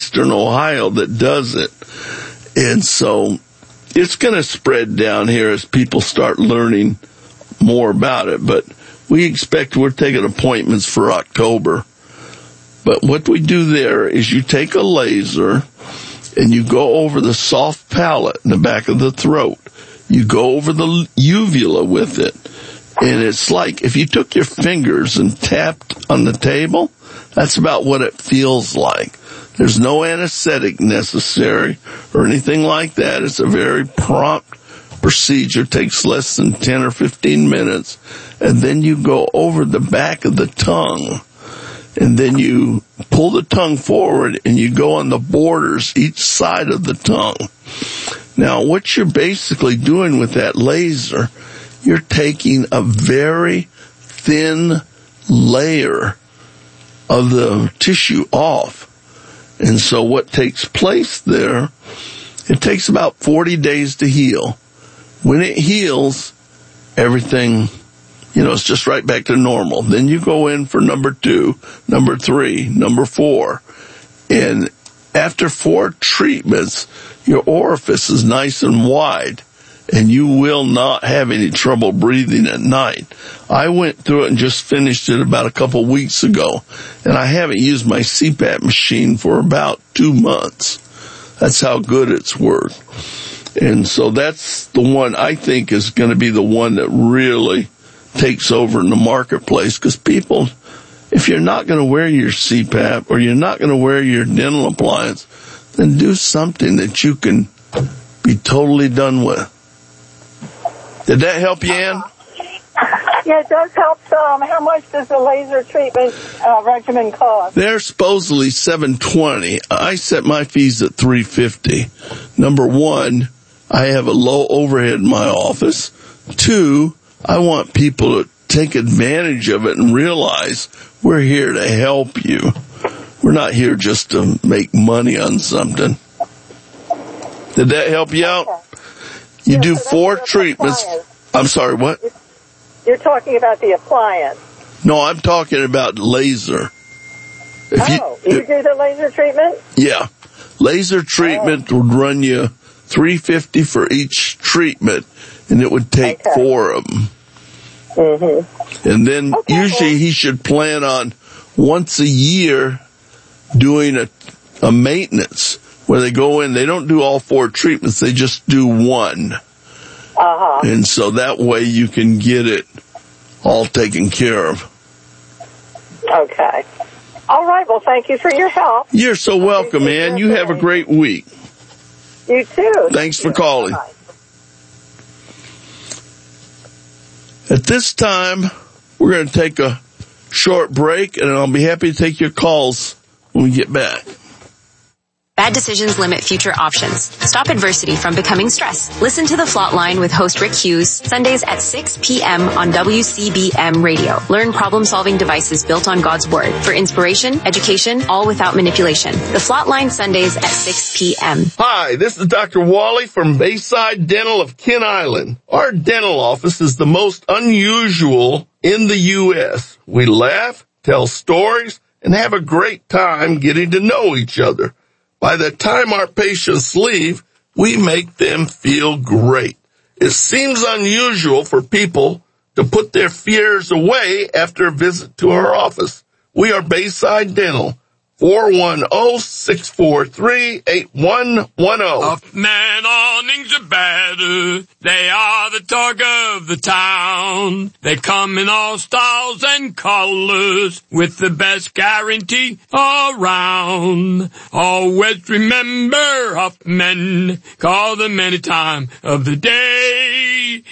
Western Ohio that does it. And so it's going to spread down here as people start learning more about it. But we expect we're taking appointments for October. But what we do there is you take a laser and you go over the soft palate in the back of the throat. You go over the uvula with it. And it's like if you took your fingers and tapped on the table, that's about what it feels like. There's no anesthetic necessary or anything like that. It's a very prompt procedure. It takes less than 10 or 15 minutes. And then you go over the back of the tongue. And then you pull the tongue forward and you go on the borders each side of the tongue. Now, what you're basically doing with that laser, you're taking a very thin layer of the tissue off. And so what takes place there, it takes about 40 days to heal. When it heals, everything, it's just right back to normal. Then you go in for number 2, number 3, number 4. And after 4 treatments, your orifice is nice and wide, and you will not have any trouble breathing at night. I went through it and just finished it about a couple weeks ago, and I haven't used my CPAP machine for about 2 months. That's how good it's worked. And so that's the one I think is going to be the one that really takes over in the marketplace, because people, if you're not going to wear your CPAP or you're not going to wear your dental appliance, then do something that you can be totally done with. Did that help you, Ann? Yeah, it does help some. How much does the laser treatment regimen cost? They're supposedly $720. I set my fees at $350. Number 1, I have a low overhead in my office. 2, I want people to take advantage of it and realize we're here to help you. We're not here just to make money on something. Did that help you out? Okay. You do 4 treatments. I'm sorry, what? You're talking about the appliance. No, I'm talking about laser. You do the laser treatment? Yeah. Laser treatment would run you $350 for each treatment, and it would take 4 of them. Mm-hmm. And then usually he should plan on once a year doing a maintenance where they go in. They don't do all 4 treatments. They just do 1. Uh-huh. And so that way you can get it all taken care of. Okay. All right. Well, thank you for your help. You're so welcome, Ann. You have a great week. You too. Thanks for calling. Bye. At this time, we're going to take a short break, and I'll be happy to take your calls when we get back. Bad decisions limit future options. Stop adversity from becoming stress. Listen to The Flot Line with host Rick Hughes, Sundays at 6 p.m. on WCBM Radio. Learn problem-solving devices built on God's Word for inspiration, education, all without manipulation. The Flot Line, Sundays at 6 p.m. Hi, this is Dr. Wally from Bayside Dental of Kent Island. Our dental office is the most unusual in the U.S. We laugh, tell stories, and have a great time getting to know each other. By the time our patients leave, we make them feel great. It seems unusual for people to put their fears away after a visit to our office. We are Bayside Dental, 410-643-8110. Huffman awnings are better. They are the talk of the town. They come in all styles and colors with the best guarantee around. Always remember Huffman. Call them any time of the day.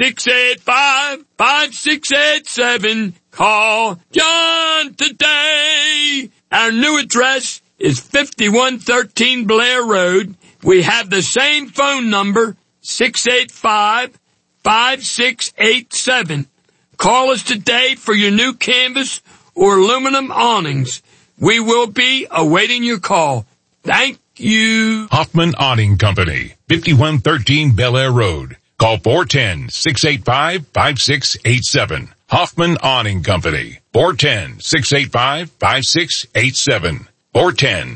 685-5687. Call John today. Our new address is 5113 Blair Road. We have the same phone number, 685-5687. Call us today for your new canvas or aluminum awnings. We will be awaiting your call. Thank you. Hoffman Awning Company, 5113 Bel Air Road. Call 410-685-5687. Hoffman Awning Company, 410-685-5687. or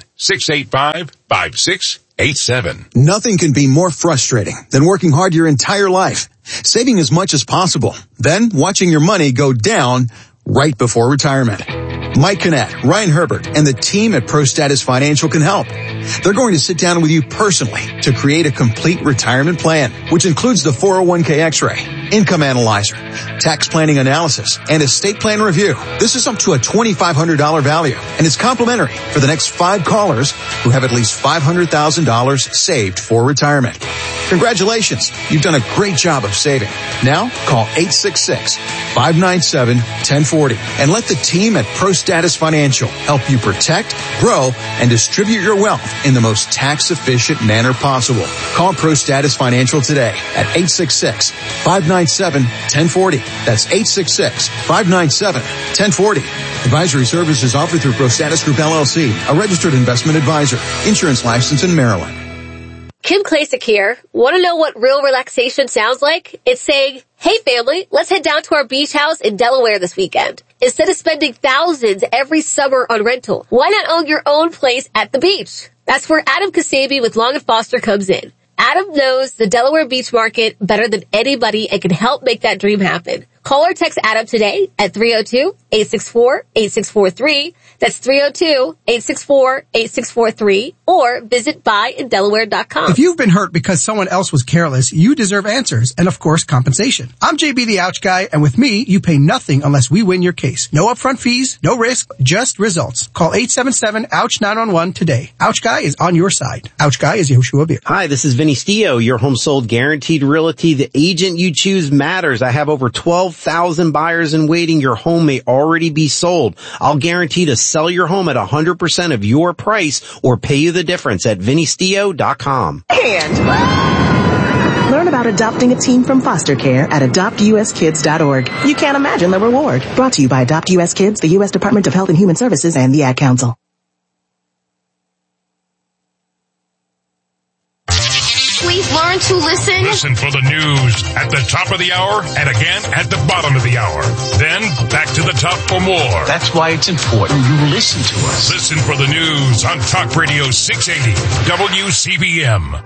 10-685-5687. Nothing can be more frustrating than working hard your entire life, saving as much as possible, then watching your money go down right before retirement. Mike Kinnett, Ryan Herbert, and the team at ProStatus Financial can help. They're going to sit down with you personally to create a complete retirement plan, which includes the 401k X-ray, income analyzer, tax planning analysis, and estate plan review. This is up to a $2,500 value, and it's complimentary for the next 5 callers who have at least $500,000 saved for retirement. Congratulations, you've done a great job of saving. Now, call 866-597-1040 and let the team at ProStatus Financial help you protect, grow, and distribute your wealth in the most tax-efficient manner possible. Call ProStatus Financial today at 866-597-1040. That's 866-597-1040. Advisory services offered through ProStatus Group LLC, a registered investment advisor. Insurance license in Maryland. Kim Klasick here. Want to know what real relaxation sounds like? It's saying, hey family, let's head down to our beach house in Delaware this weekend. Instead of spending thousands every summer on rental, why not own your own place at the beach? That's where Adam Kasabi with Long & Foster comes in. Adam knows the Delaware beach market better than anybody and can help make that dream happen. Call or text Adam today at 302-864-8643. That's 302-864-8643. Or visit buyindelaware.com. If you've been hurt because someone else was careless, you deserve answers and, of course, compensation. I'm JB the Ouch Guy, and with me, you pay nothing unless we win your case. No upfront fees, no risk, just results. Call 877-OUCH-911 today. Ouch Guy is on your side. Ouch Guy is Yoshua Beer. Hi, this is Vinny Stio, your home sold guaranteed realty. The agent you choose matters. I have over 12,000 buyers in waiting. Your home may already be sold. I'll guarantee to sell your home at 100% of your price or pay you the difference at VinnyStio.com. Learn about adopting a teen from foster care at AdoptUSKids.org. You can't imagine the reward. Brought to you by Adopt US Kids, the U.S. Department of Health and Human Services, and the Ad Council. We've learned to listen. Listen for the news at the top of the hour and again at the bottom of the hour. Then back to the top for more. That's why it's important you listen to us. Listen for the news on Talk Radio 680 WCBM.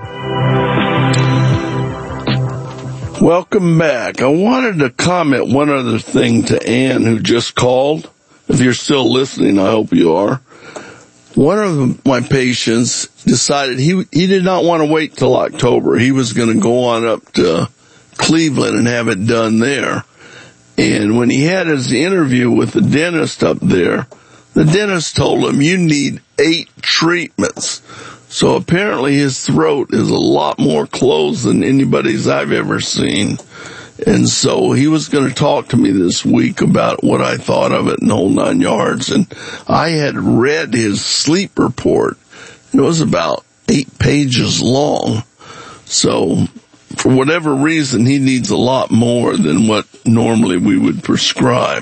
Welcome back. I wanted to comment one other thing to Ann, who just called. If you're still listening, I hope you are. One of my patients decided he did not want to wait till October. He was going to go on up to Cleveland and have it done there. And when he had his interview with the dentist up there, the dentist told him, you need 8 treatments. So apparently his throat is a lot more closed than anybody's I've ever seen. And so he was going to talk to me this week about what I thought of it in the whole 9 yards. And I had read his sleep report. It was about 8 pages long. So for whatever reason, he needs a lot more than what normally we would prescribe.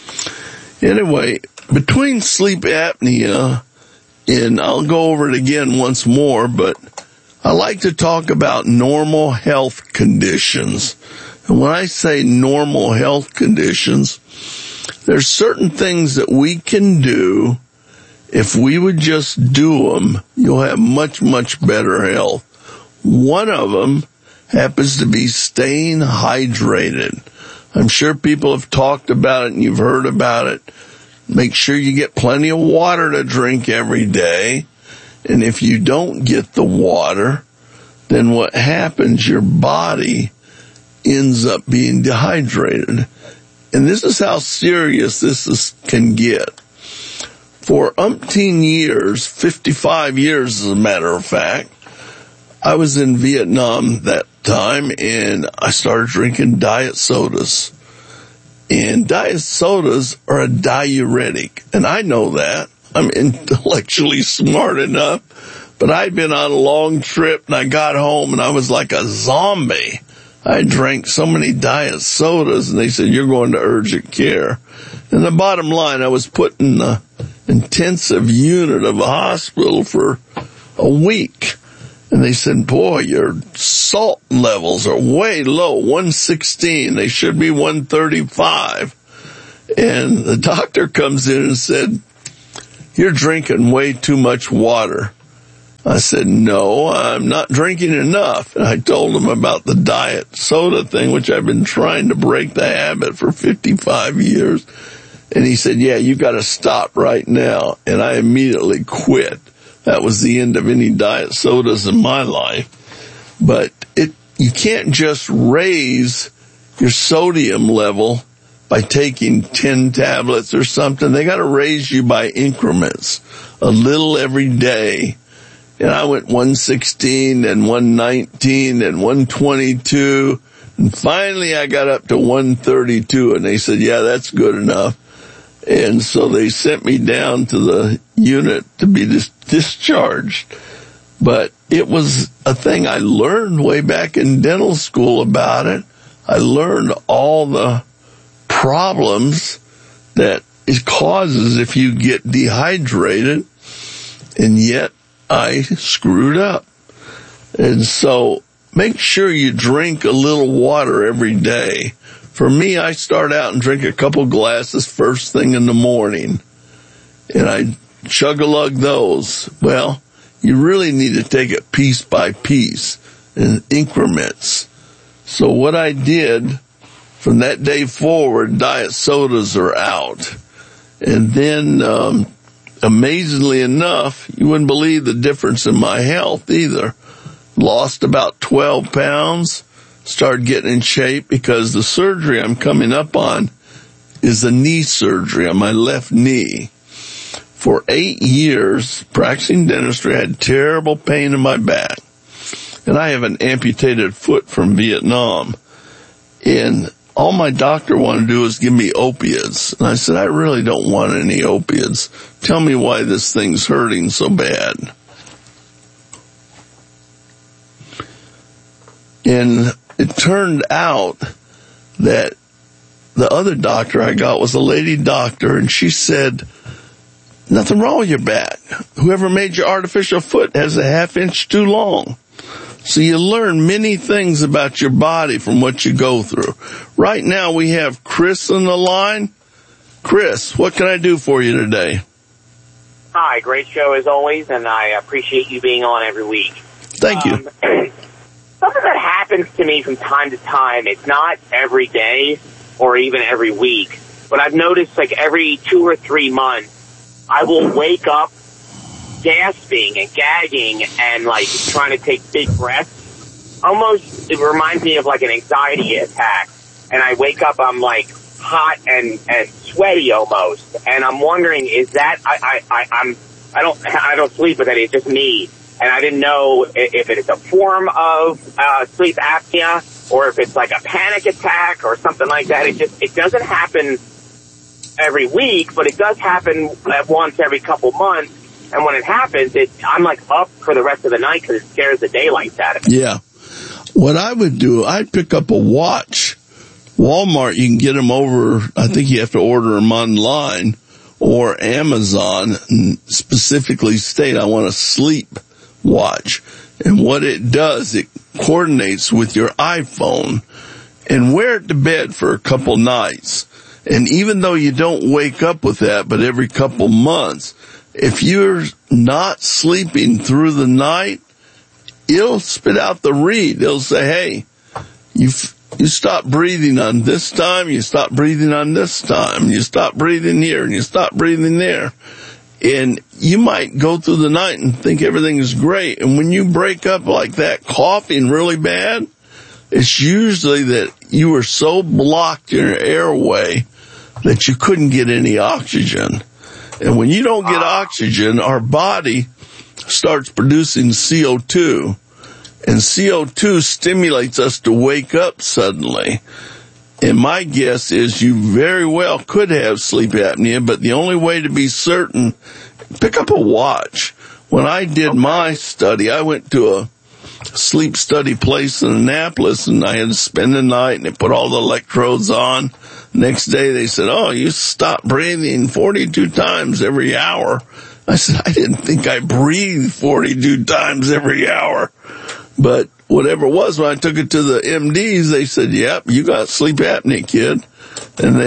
Anyway, between sleep apnea, and I'll go over it again once more, but I like to talk about normal health conditions. And when I say normal health conditions, there's certain things that we can do. If we would just do them, you'll have much, much better health. One of them happens to be staying hydrated. I'm sure people have talked about it and you've heard about it. Make sure you get plenty of water to drink every day. And if you don't get the water, then what happens, your body ends up being dehydrated. And this is how serious can get. For umpteen years, 55 years as a matter of fact, I was in Vietnam that time and I started drinking diet sodas. And diet sodas are a diuretic. And I know that. I'm intellectually smart enough. But I'd been on a long trip and I got home and I was like a zombie. I drank so many diet sodas and they said, you're going to urgent care. And the bottom line, I was put in the intensive unit of a hospital for a week. And they said, boy, your salt levels are way low, 116. They should be 135. And the doctor comes in and said, you're drinking way too much water. I said, no, I'm not drinking enough. And I told him about the diet soda thing, which I've been trying to break the habit for 55 years. And he said, yeah, you got to stop right now. And I immediately quit. That was the end of any diet sodas in my life. But you can't just raise your sodium level by taking 10 tablets or something. They got to raise you by increments, a little every day. And I went 116 and 119 and 122. And finally I got up to 132 and they said, yeah, that's good enough. And so they sent me down to the unit to be discharged. But it was a thing I learned way back in dental school about it. I learned all the problems that it causes if you get dehydrated, and yet I screwed up. And so make sure you drink a little water every day. For me, I start out and drink a couple glasses first thing in the morning, and I chug-a-lug those. Well, you really need to take it piece by piece in increments. So what I did from that day forward, diet sodas are out. And then, amazingly enough, you wouldn't believe the difference in my health either. Lost about 12 pounds, started getting in shape because the surgery I'm coming up on is a knee surgery on my left knee. For 8 years, practicing dentistry, I had terrible pain in my back. And I have an amputated foot from Vietnam. And all my doctor wanted to do was give me opiates. And I said, I really don't want any opiates. Tell me why this thing's hurting so bad. And it turned out that the other doctor I got was a lady doctor, and she said, nothing wrong with your back. Whoever made your artificial foot has a ½ inch too long. So you learn many things about your body from what you go through. Right now we have Chris on the line. Chris, what can I do for you today? Hi, great show as always, and I appreciate you being on every week. Thank you. Something that happens to me from time to time, it's not every day or even every week, but I've noticed like every 2 or 3 months, I will wake up gasping and gagging and like trying to take big breaths. Almost, it reminds me of like an anxiety attack. And I wake up, I'm like hot and sweaty almost. And I'm wondering, is that, I don't sleep with it, it's just me. And I didn't know if it is a form of sleep apnea or if it's like a panic attack or something like that. It doesn't happen every week, but it does happen once every couple months. And when it happens, I'm like up for the rest of the night because it scares the daylights out of me. Yeah. What I would do, I'd pick up a watch. Walmart, you can get them over, I think you have to order them online, or Amazon, and specifically state, I want a sleep watch. And what it does, it coordinates with your iPhone, and wear it to bed for a couple nights. And even though you don't wake up with that, but every couple months, if you're not sleeping through the night, it'll spit out the read. It'll say, hey, you stop breathing on this time, you stop breathing on this time, you stop breathing here, and you stop breathing there. And you might go through the night and think everything is great. And when you break up like that, coughing really bad, it's usually that you were so blocked in your airway that you couldn't get any oxygen. And when you don't get oxygen, our body starts producing CO2. And CO2 stimulates us to wake up suddenly. And my guess is you very well could have sleep apnea, but the only way to be certain, pick up a watch. When I did my study, I went to a sleep study place in Annapolis, and I had to spend the night, and they put all the electrodes on. Next day they said, oh, you stop breathing 42 times every hour. I said, I didn't think I breathed 42 times every hour. But whatever it was, when I took it to the MDs, they said, yep, you got sleep apnea, kid. And they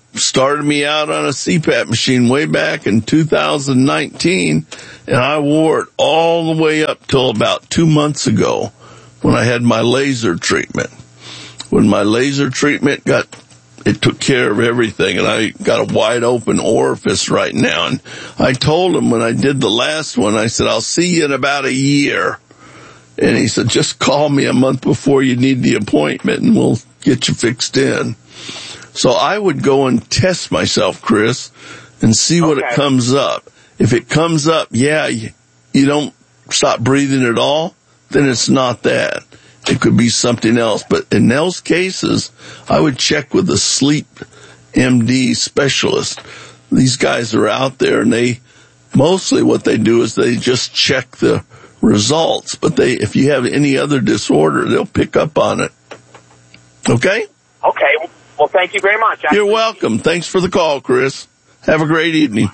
started me out on a CPAP machine way back in 2019, and I wore it all the way up till about 2 months ago when I had my laser treatment. When my laser treatment it took care of everything, and I got a wide open orifice right now. And I told him when I did the last one, I said, I'll see you in about a year. And he said, just call me a month before you need the appointment and we'll get you fixed in. So I would go and test myself, Chris, and see what it comes up. If it comes up, you don't stop breathing at all, then it's not that. It could be something else. But in those cases, I would check with a sleep MD specialist. These guys are out there, and mostly what they do is they just check the results. But if you have any other disorder, they'll pick up on it. Okay? Okay. Well, thank you very much. You're welcome. Thanks for the call, Chris. Have a great evening.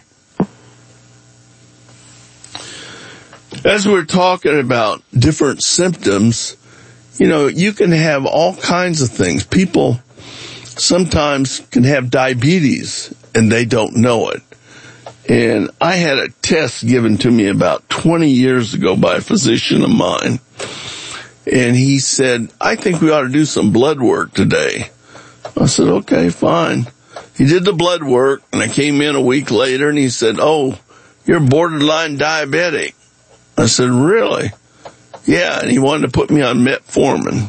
As we're talking about different symptoms, you can have all kinds of things. People sometimes can have diabetes and they don't know it. And I had a test given to me about 20 years ago by a physician of mine. And he said, I think we ought to do some blood work today. I said, okay, fine. He did the blood work, and I came in a week later, and he said, oh, you're borderline diabetic. I said, really? Yeah, and he wanted to put me on metformin.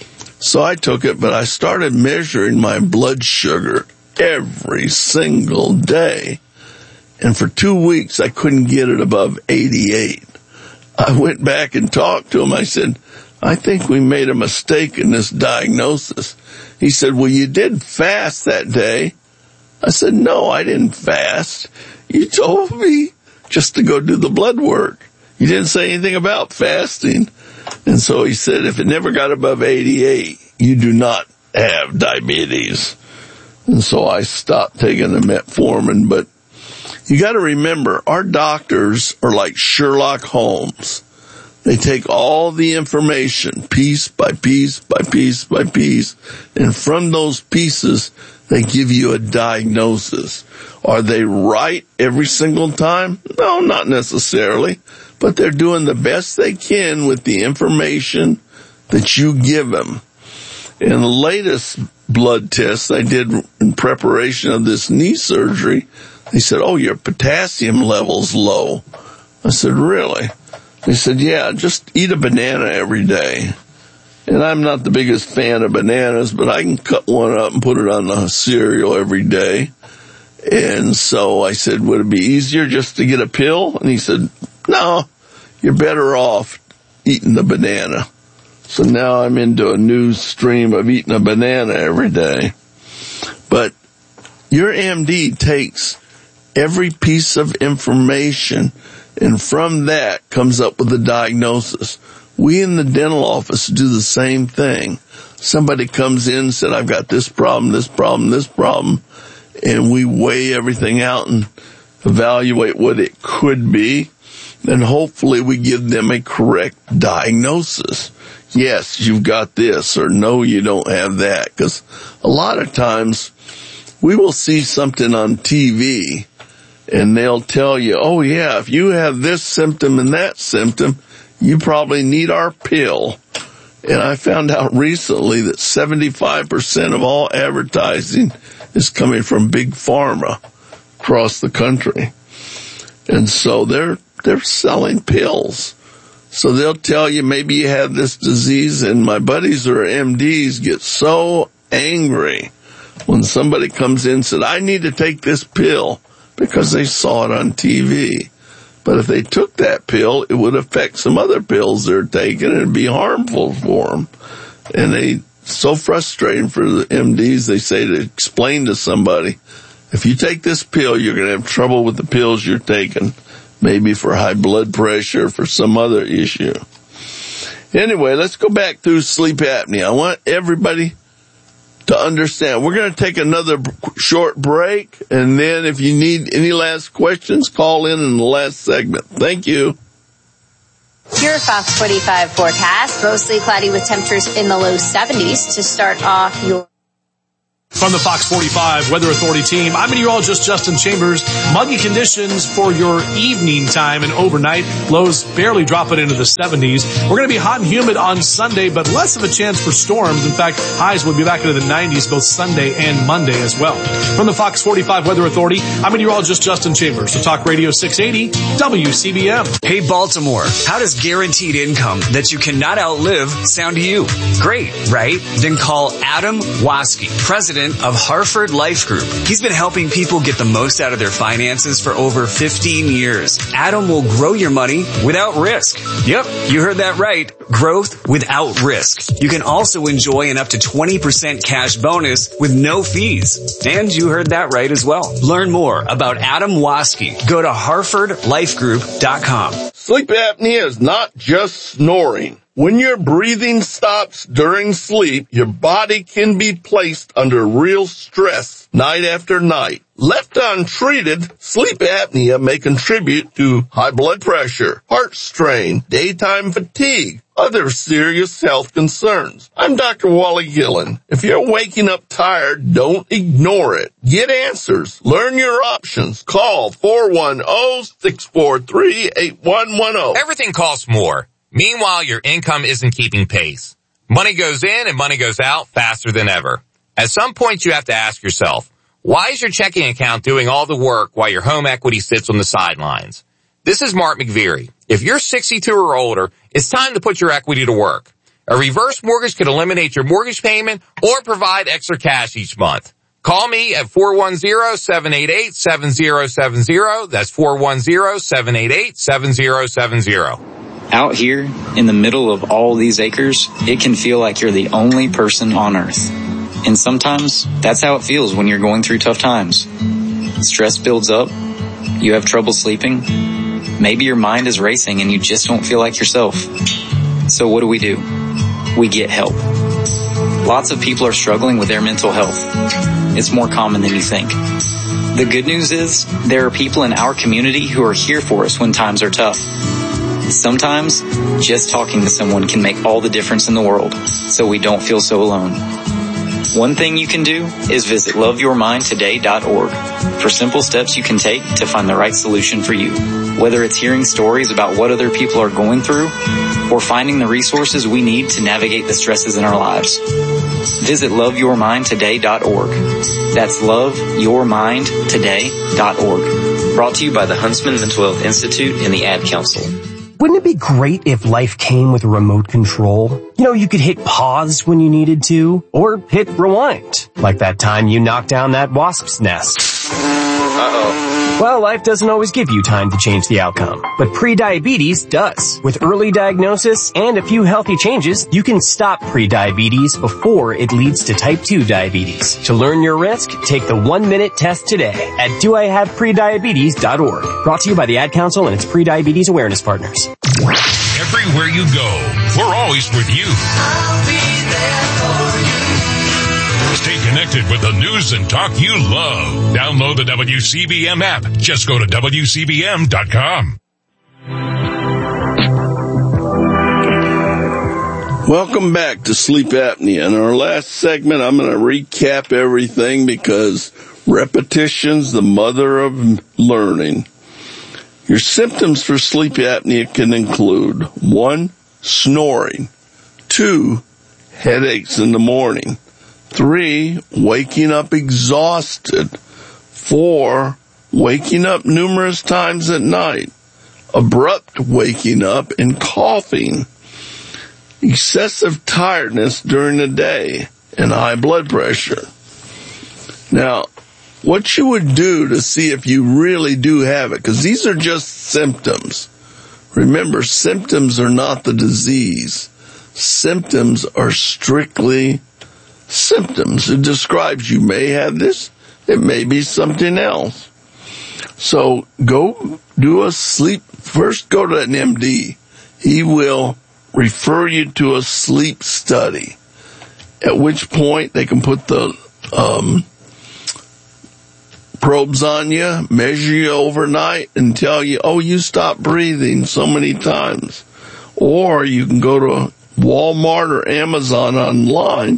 So I took it, but I started measuring my blood sugar every single day. And for 2 weeks, I couldn't get it above 88. I went back and talked to him. I said, I think we made a mistake in this diagnosis. He said, well, you did fast that day. I said, no, I didn't fast. You told me just to go do the blood work. You didn't say anything about fasting. And so he said, if it never got above 88, you do not have diabetes. And so I stopped taking the metformin. But you got to remember, our doctors are like Sherlock Holmes. They take all the information, piece by piece by piece by piece, and from those pieces, they give you a diagnosis. Are they right every single time? No, not necessarily, but they're doing the best they can with the information that you give them. In the latest blood test I did in preparation of this knee surgery, they said, oh, your potassium level's low. I said, really? They said, yeah, just eat a banana every day. And I'm not the biggest fan of bananas, but I can cut one up and put it on the cereal every day. And so I said, would it be easier just to get a pill? And he said, no, you're better off eating the banana. So now I'm into a new stream of eating a banana every day. But your MD takes every piece of information, and from that comes up with a diagnosis. We in the dental office do the same thing. Somebody comes in and said, I've got this problem, this problem, this problem, and we weigh everything out and evaluate what it could be, and hopefully we give them a correct diagnosis. Yes, you've got this, or no, you don't have that. Because a lot of times we will see something on TV and they'll tell you, oh yeah, if you have this symptom and that symptom, you probably need our pill. And I found out recently that 75% of all advertising is coming from big pharma across the country. And so they're selling pills. So they'll tell you maybe you have this disease, and my buddies who are MDs get so angry when somebody comes in and said, I need to take this pill, because they saw it on TV. But if they took that pill, it would affect some other pills they're taking and it'd be harmful for them. And so frustrating for the MDs, they say to explain to somebody, if you take this pill, you're going to have trouble with the pills you're taking. Maybe for high blood pressure, for some other issue. Anyway, let's go back through sleep apnea. I want everybody to understand. We're going to take another short break, and then if you need any last questions, call in the last segment. Thank you. Your Fox 45 forecast, mostly cloudy with temperatures in the low 70s to start off your From the Fox 45 Weather Authority team, I'm meteorologist Justin Chambers. Muggy conditions for your evening time and overnight. Lows barely dropping into the 70s. We're going to be hot and humid on Sunday, but less of a chance for storms. In fact, highs will be back into the 90s both Sunday and Monday as well. From the Fox 45 Weather Authority, I'm meteorologist Justin Chambers for Talk Radio 680 WCBM. Hey Baltimore, how does guaranteed income that you cannot outlive sound to you? Great, right? Then call Adam Waske, president of Hartford Life Group. He's been helping people get the most out of their finances for over 15 years. Adam will grow your money without risk. Yep, you heard that right. Growth without risk. You can also enjoy an up to 20% cash bonus with no fees. And you heard that right as well. Learn more about Adam Waske. Go to HartfordLifeGroup.com. Sleep apnea is not just snoring. When your breathing stops during sleep, your body can be placed under real stress night after night. Left untreated, sleep apnea may contribute to high blood pressure, heart strain, daytime fatigue, other serious health concerns. I'm Dr. Wally Gillen. If you're waking up tired, don't ignore it. Get answers. Learn your options. Call 410-643-8110. Everything costs more. Meanwhile, your income isn't keeping pace. Money goes in and money goes out faster than ever. At some point, you have to ask yourself, why is your checking account doing all the work while your home equity sits on the sidelines? This is Mark McVeary. If you're 62 or older, it's time to put your equity to work. A reverse mortgage can eliminate your mortgage payment or provide extra cash each month. Call me at 410-788-7070. That's 410-788-7070. Out here, in the middle of all these acres, it can feel like you're the only person on earth. And sometimes, that's how it feels when you're going through tough times. Stress builds up, you have trouble sleeping, maybe your mind is racing and you just don't feel like yourself. So what do? We get help. Lots of people are struggling with their mental health. It's more common than you think. The good news is, there are people in our community who are here for us when times are tough. Sometimes, just talking to someone can make all the difference in the world, so we don't feel so alone. One thing you can do is visit loveyourmindtoday.org for simple steps you can take to find the right solution for you. Whether it's hearing stories about what other people are going through or finding the resources we need to navigate the stresses in our lives. Visit loveyourmindtoday.org. That's loveyourmindtoday.org. Brought to you by the Huntsman Mental Health Institute and the Ad Council. Wouldn't it be great if life came with a remote control? You know, you could hit pause when you needed to, or hit rewind, like that time you knocked down that wasp's nest. Uh-oh. Well, life doesn't always give you time to change the outcome, but prediabetes does. With early diagnosis and a few healthy changes, you can stop prediabetes before it leads to type 2 diabetes. To learn your risk, take the 1-minute test today at doihaveprediabetes.org. Brought to you by the Ad Council and its prediabetes awareness partners. Everywhere you go, we're always with you. I'll be there for you. Stay connected with the news and talk you love. Download the WCBM app. Just go to WCBM.com. Welcome back to Sleep Apnea. In our last segment, I'm going to recap everything because repetition's the mother of learning. Your symptoms for sleep apnea can include 1, snoring, 2, headaches in the morning, 3, waking up exhausted, 4, waking up numerous times at night, abrupt waking up and coughing, excessive tiredness during the day, and high blood pressure. Now, what you would do to see if you really do have it, because these are just symptoms. Remember, symptoms are not the disease. Symptoms are strictly symptoms. It describes you may have this, it may be something else. So go do a sleep, first go to an MD. He will refer you to a sleep study, at which point they can put the probes on you, measure you overnight, and tell you, oh, you stopped breathing so many times. Or you can go to Walmart or Amazon online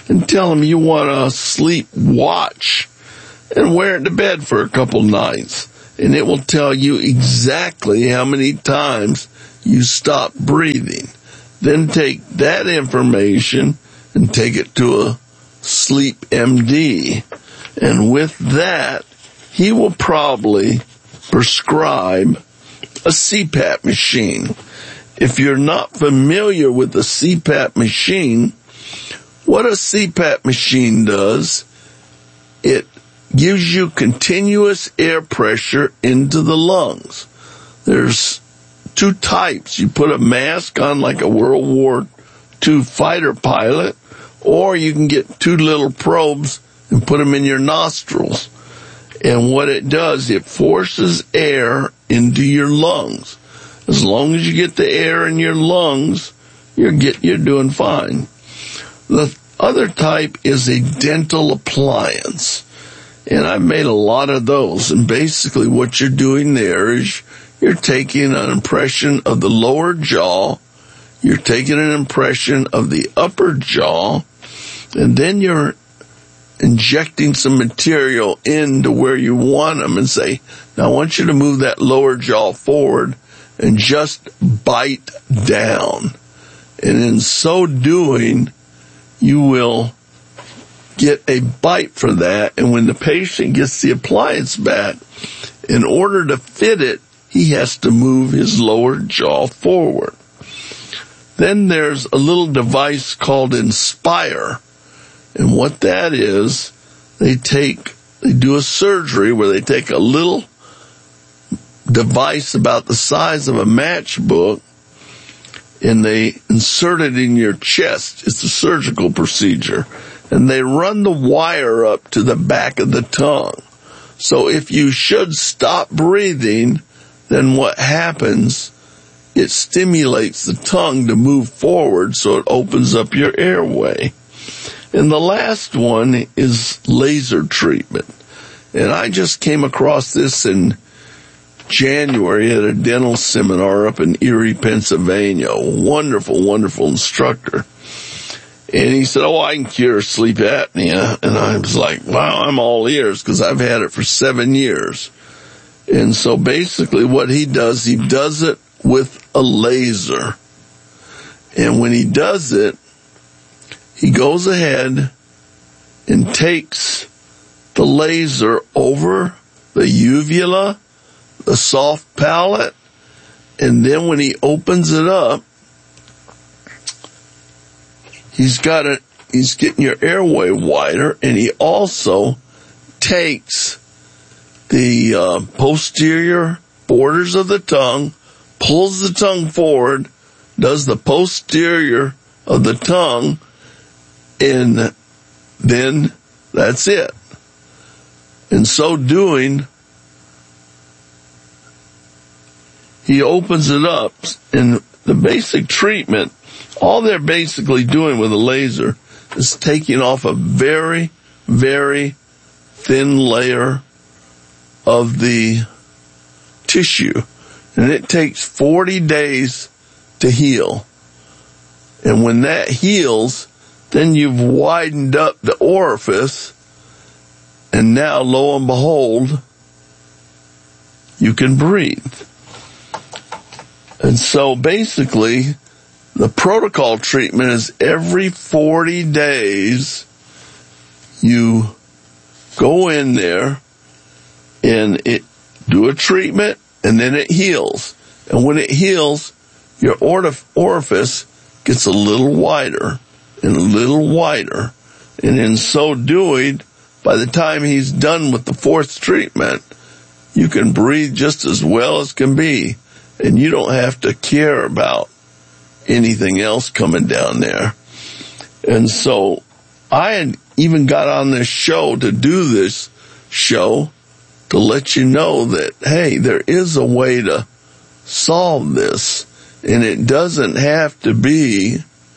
and tell them you want a sleep watch and wear it to bed for a couple nights. And it will tell you exactly how many times you stop breathing. Then take that information and take it to a sleep MD. And with that, he will probably prescribe a CPAP machine. If you're not familiar with the CPAP machine, what a CPAP machine does, it gives you continuous air pressure into the lungs. There's two types. You put a mask on like a World War II fighter pilot, or you can get two little probes and put them in your nostrils. And what it does, it forces air into your lungs. As long as you get the air in your lungs, you're doing fine. The other type is a dental appliance. And I've made a lot of those. And basically what you're doing there is you're taking an impression of the lower jaw, you're taking an impression of the upper jaw, and then you're injecting some material into where you want them and say, now I want you to move that lower jaw forward and just bite down. And in so doing, you will get a bite for that. And when the patient gets the appliance back, in order to fit it, he has to move his lower jaw forward. Then there's a little device called Inspire. And what that is, they do a surgery where they take a little device about the size of a matchbook and they insert it in your chest. It's a surgical procedure. And they run the wire up to the back of the tongue. So if you should stop breathing, then what happens, it stimulates the tongue to move forward so it opens up your airway. And the last one is laser treatment. And I just came across this in January at a dental seminar up in Erie, Pennsylvania. A wonderful, wonderful instructor. And he said, I can cure sleep apnea. And I was like, wow, I'm all ears because I've had it for 7 years. And so basically what he does it with a laser. And when he does it, he goes ahead and takes the laser over the uvula, the soft palate, and then when he opens it up, he's getting your airway wider, and he also takes the posterior borders of the tongue, pulls the tongue forward, does the posterior of the tongue, and then that's it. In so doing, he opens it up, and the basic treatment, all they're basically doing with a laser is taking off a very, very thin layer of the tissue. And it takes 40 days to heal. And when that heals, then you've widened up the orifice, and now, lo and behold, you can breathe. And so basically, the protocol treatment is every 40 days, you go in there and do a treatment, and then it heals. And when it heals, your orifice gets a little wider and a little wider. And in so doing, by the time he's done with the fourth treatment, you can breathe just as well as can be. And you don't have to care about anything else coming down there. And so I had even got on this show to do this show to let you know that, hey, there is a way to solve this. And it doesn't have to be,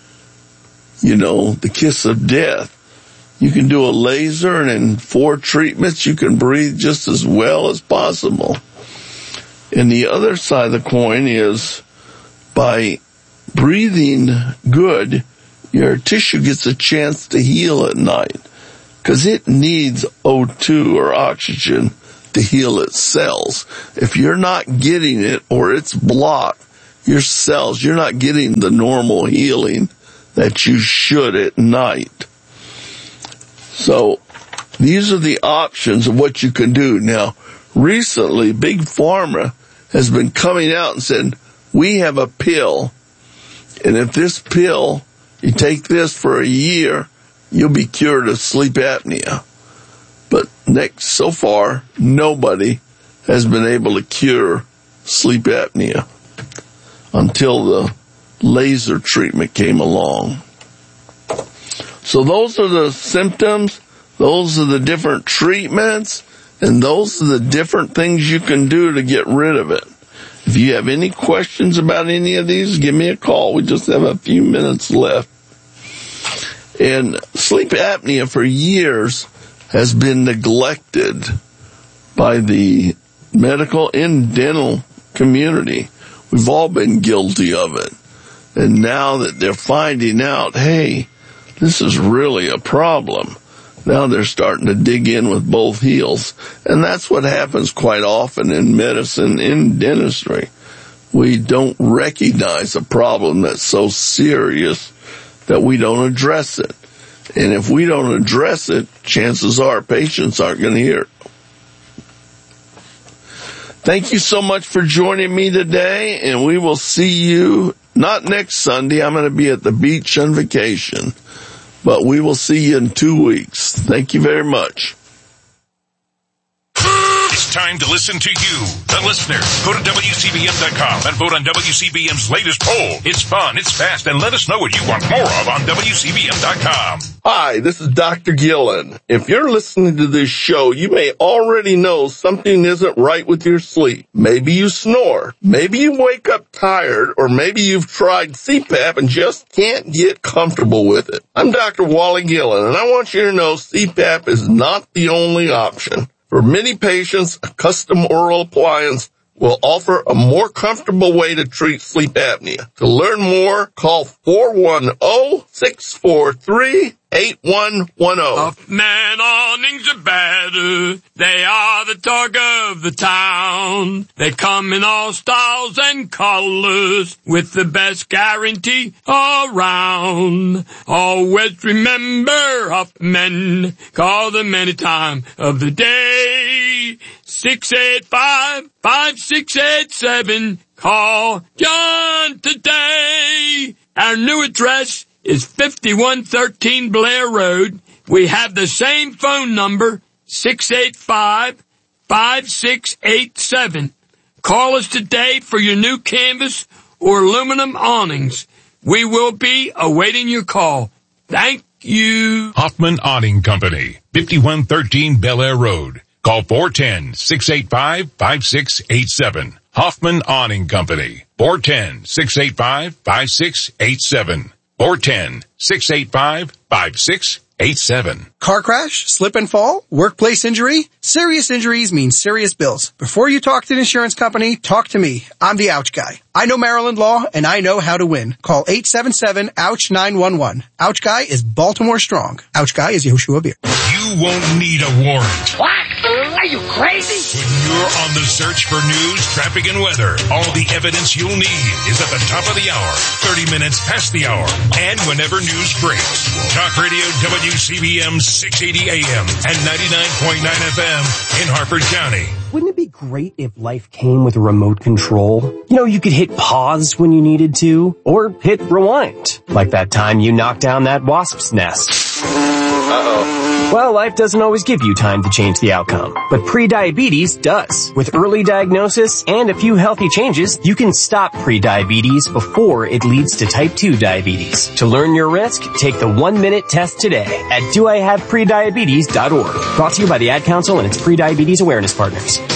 the kiss of death. You can do a laser, and in 4 treatments, you can breathe just as well as possible. And the other side of the coin is by breathing good, your tissue gets a chance to heal at night, because it needs O2 or oxygen to heal its cells. If you're not getting it or it's blocked, your cells, you're not getting the normal healing that you should at night. So these are the options of what you can do. Now, recently, Big Pharma has been coming out and said, we have a pill, and if this pill, you take this for a year, you'll be cured of sleep apnea. But so far, nobody has been able to cure sleep apnea until the laser treatment came along. So those are the symptoms, those are the different treatments, and those are the different things you can do to get rid of it. If you have any questions about any of these, give me a call. We just have a few minutes left. And sleep apnea for years has been neglected by the medical and dental community. We've all been guilty of it. And now that they're finding out, hey, this is really a problem, now they're starting to dig in with both heels. And that's what happens quite often in medicine, in dentistry. We don't recognize a problem that's so serious that we don't address it. And if we don't address it, chances are patients aren't going to hear it. Thank you so much for joining me today, and we will see you not next Sunday. I'm going to be at the beach on vacation, but we will see you in 2 weeks. Thank you very much. It's time to listen to you, the listener. Go to WCBM.com and vote on WCBM's latest poll. It's fun, it's fast, and let us know what you want more of on WCBM.com. Hi, this is Dr. Gillen. If you're listening to this show, you may already know something isn't right with your sleep. Maybe you snore. Maybe you wake up tired, or maybe you've tried CPAP and just can't get comfortable with it. I'm Dr. Wally Gillen, and I want you to know CPAP is not the only option. For many patients, a custom oral appliance will offer a more comfortable way to treat sleep apnea. To learn more, call 410-643-8110. Huffman awnings are better. They are the talk of the town. They come in all styles and colors with the best guarantee around. Always remember Huffman. Call them any time of the day. 685-5687. Call John today. Our new address is 5113 Blair Road. We have the same phone number, 685-5687. Call us today for your new canvas or aluminum awnings. We will be awaiting your call. Thank you. Hoffman Awning Company, 5113 Bel Air Road. Call 410-685-5687. Hoffman Awning Company, 410-685-5687. 410-685-5687. Car crash, slip and fall, workplace injury. Serious injuries mean serious bills. Before you talk to an insurance company, talk to me. I'm the Ouch Guy. I know Maryland law, and I know how to win. Call 877-OUCH-911. Ouch Guy is Baltimore strong. Ouch Guy is Yoshua Beer. You won't need a warrant. What? Are you crazy? When you're on the search for news, traffic, and weather, all the evidence you'll need is at the top of the hour, 30 minutes past the hour, and whenever news breaks. Talk Radio WCBM 680 AM and 99.9 FM in Harford County. Wouldn't it be great if life came with a remote control? You know, you could hit pause when you needed to, or hit rewind, like that time you knocked down that wasp's nest. Uh-oh. Well, life doesn't always give you time to change the outcome, but prediabetes does. With early diagnosis and a few healthy changes, you can stop prediabetes before it leads to type 2 diabetes. To learn your risk, take the 1-minute test today at doihaveprediabetes.org. Brought to you by the Ad Council and its Prediabetes Awareness Partners.